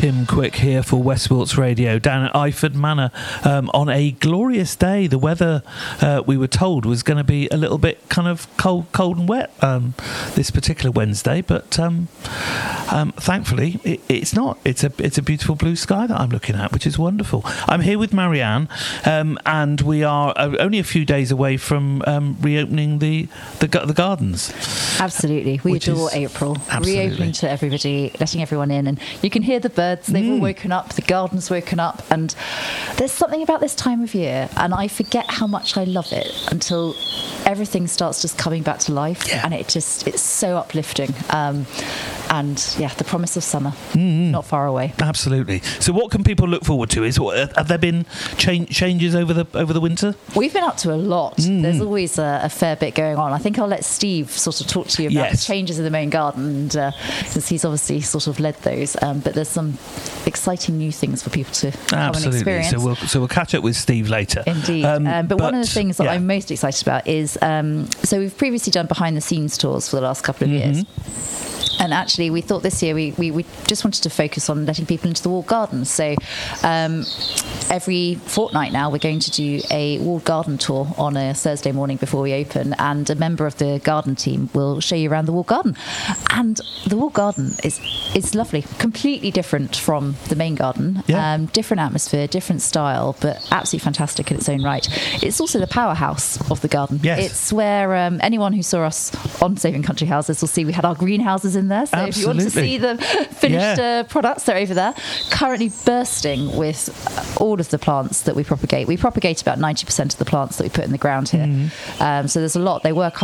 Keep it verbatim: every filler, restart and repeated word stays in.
Tim Quick here for West Sports Radio down at Eyford Manor um, on a glorious day. The weather, uh, we were told, was going to be a little bit kind of cold cold and wet um, this particular Wednesday, but um, um, thankfully it, it's not. It's a it's a beautiful blue sky that I'm looking at, which is wonderful. I'm here with Marianne, um, and we are uh, only a few days away from um, reopening the, the the gardens. Absolutely. We adore April. Absolutely. Reopening to everybody, letting everyone in, and you can hear the birds. They've mm. all woken up, the garden's woken up, and there's something about this time of year, and I forget how much I love it until everything starts just coming back to life, yeah. and it just it's so uplifting. Um, and yeah, the promise of summer, mm-hmm. not far away. Absolutely. So what can people look forward to? Is what, have there been cha- changes over the over the winter? We've been up to a lot. Mm. There's always a, a fair bit going on. I think I'll let Steve sort of talk to you about yes. the changes in the main garden, because uh, he's obviously sort of led those. Um, but there's some exciting new things for people to Absolutely. come and experience. So we'll so we'll catch up with Steve later. Indeed. Um, um, but, but one of the things that yeah. I'm most excited about is um, so we've previously done behind the scenes tours for the last couple of mm-hmm. years. And actually, we thought this year we, we, we just wanted to focus on letting people into the walled gardens. So um, every fortnight now, we're going to do a walled garden tour on a Thursday morning before we open. And a member of the garden team will show you around the walled garden. And the walled garden is is lovely, completely different from the main garden. Yeah. Um, different atmosphere, different style, but absolutely fantastic in its own right. It's also the powerhouse of the garden. Yes. It's where um, anyone who saw us on Saving Country Houses will see we had our greenhouses in there. So Absolutely. if you want to see the finished yeah. uh, products, they're over there. Currently bursting with all of the plants that we propagate. We propagate about ninety percent of the plants that we put in the ground here. Mm. Um, so there's a lot. They work